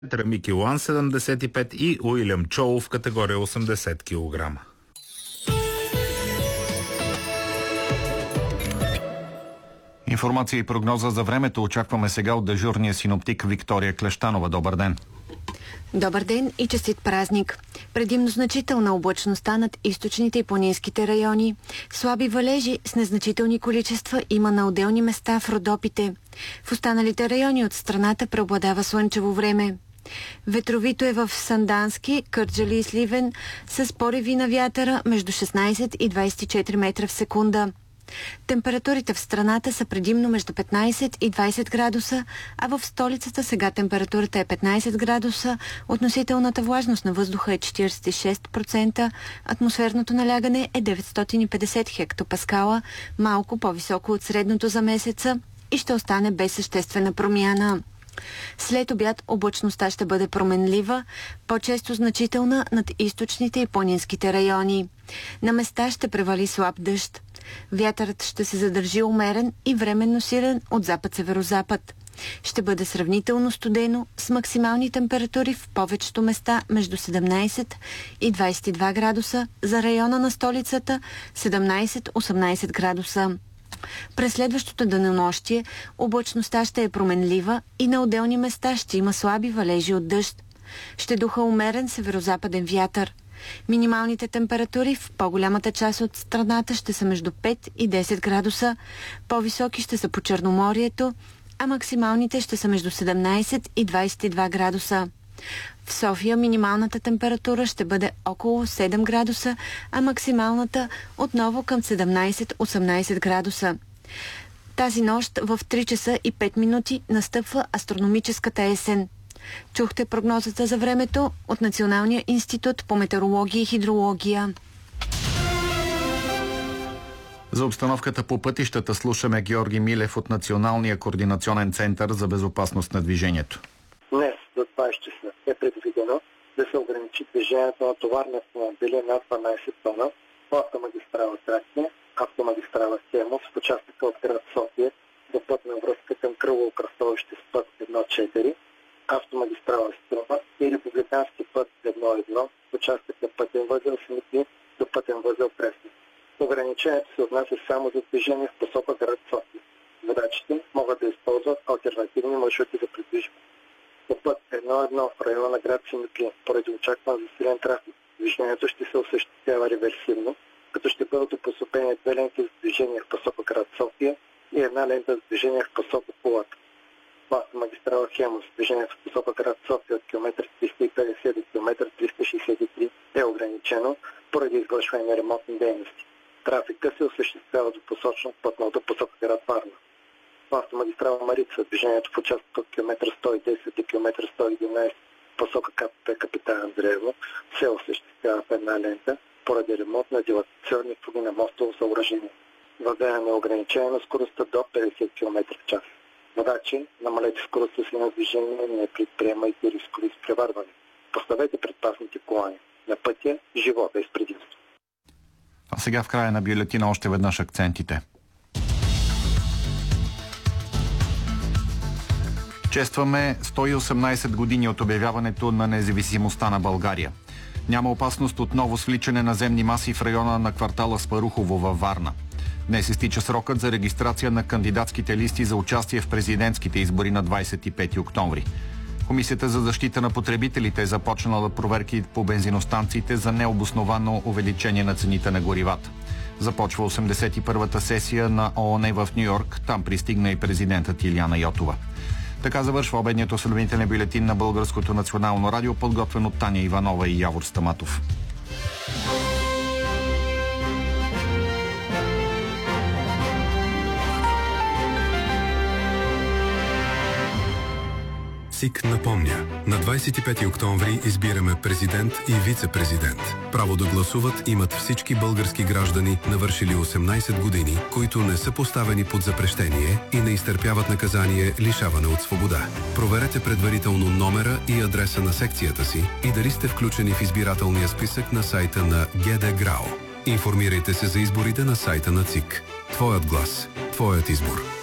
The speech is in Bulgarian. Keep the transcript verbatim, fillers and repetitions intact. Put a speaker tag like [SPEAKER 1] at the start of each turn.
[SPEAKER 1] Мики Лан седемдесет и пет и Уилям Чоу в категория осемдесет килограма.
[SPEAKER 2] Информация и прогноза за времето очакваме сега от дежурния синоптик Виктория Клещанова. Добър ден!
[SPEAKER 3] Добър ден и честит празник! Предимно значителна облачността над източните и планинските райони. Слаби валежи с незначителни количества има на отделни места в Родопите. В останалите райони от страната преобладава слънчево време. Ветровито е в Сандански, Кърджали и Сливен с пориви на вятъра между шестнайсет и двайсет и четири метра в секунда. Температурите в страната са предимно между петнайсет и двайсет градуса, а в столицата сега температурата е петнайсет градуса, относителната влажност на въздуха е четирийсет и шест процента, атмосферното налягане е деветстотин и петдесет хектопаскала, малко по-високо от средното за месеца и ще остане без съществена промяна. След обяд облачността ще бъде променлива, по-често значителна над източните и планинските райони. На места ще превали слаб дъжд. Вятърът ще се задържи умерен и временно силен от запад-северозапад. Ще бъде сравнително студено с максимални температури в повечето места между седемнайсет и двайсет и два градуса, за района на столицата седемнайсет до осемнайсет градуса. През следващото денонощие облачността ще е променлива и на отделни места ще има слаби валежи от дъжд. Ще духа умерен северозападен вятър. Минималните температури в по-голямата част от страната ще са между пет и десет градуса, по-високи ще са по Черноморието, а максималните ще са между седемнайсет и двайсет и два градуса. В София минималната температура ще бъде около седем градуса, а максималната отново към седемнайсет до осемнайсет градуса. Тази нощ в три часа и пет минути настъпва астрономическата есен. Чухте прогнозата за времето от Националния институт по метеорология и хидрология.
[SPEAKER 2] За обстановката по пътищата слушаме Георги Милев от Националния координационен център за безопасност на движението.
[SPEAKER 4] Днес до двайсет часа е предвидено да се ограничи движението на товарни автомобили над дванайсет тона по автомагистрала Тракия, автомагистрала Хемус в участъка от град София до пътна връзка към кръгово кръстовище с път едно четири, автомагистрала Струма и републикански път едно едно в участъка пътен възел Смити до пътен възел Кресник. Ограничението се отнася само за движение в посока град София. Водачите могат да използват алтернативни маршрути за придвижване. По път едно едно в района на град Симитли, поради очакван засилен трафик, движението ще се осъществява реверсивно, като ще бъдат опособени две ленти за движение в посока град София и една лента за движение в посока Кулата. В автомагистрала Хемус движението в посока град София от километър триста и петдесет до километър триста шейсет и три е ограничено поради извършване на ремонтни дейности. Трафика се осъществява до посочно пътната посока град Варна. В автомагистрала Марица движението в участъка от километър сто и десет до километър сто и единайсет посока КПП Капитан Андреево се осъществява в една лента поради ремонт на дилатационни фуги на мостово съоръжение. Въведено е ограничение на скоростта до петдесет километра в час. Водачи, намалете скоростта си на движение, не предприемайте рискови с преварване. Поставете предпазните колани. На пътя живо без предимство.
[SPEAKER 2] А сега в края на бюлетина още веднъж акцентите. Честваме сто и осемнайсет години от обявяването на независимостта на България. Няма опасност от ново свличане на земни маси в района на квартала Спарухово във Варна. Днес изтича срокът за регистрация на кандидатските листи за участие в президентските избори на двайсет и пети октомври. Комисията за защита на потребителите е започнала проверки по бензиностанциите за необосновано увеличение на цените на горивата. Започва осемдесет и първата сесия на ООН в Ню-Йорк. Там пристигна и президентът Илияна Йотова. Така завършва обедният осведомителен бюлетин на Българското национално радио, подготвен от Таня Иванова и Явор Стаматов.
[SPEAKER 5] СИК напомня. На двайсет и пети октомври избираме президент и вице-президент. Право да гласуват имат всички български граждани, навършили осемнайсет години, които не са поставени под запрещение и не изтърпяват наказание лишаване от свобода. Проверете предварително номера и адреса на секцията си и дали сте включени в избирателния списък на сайта на ГД ГРАО. Информирайте се за изборите на сайта на ЦИК. Твоят глас. Твоят избор.